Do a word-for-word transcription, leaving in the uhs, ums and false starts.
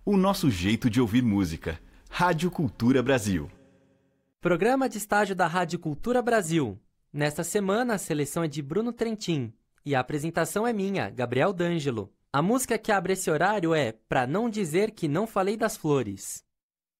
O nosso jeito de ouvir música. Rádio Cultura Brasil. Programa de estágio da Rádio Cultura Brasil. Nesta semana, a seleção é de Bruno Trentin e a apresentação é minha, Gabriel D'Angelo. A música que abre esse horário é Pra Não Dizer Que Não Falei das Flores.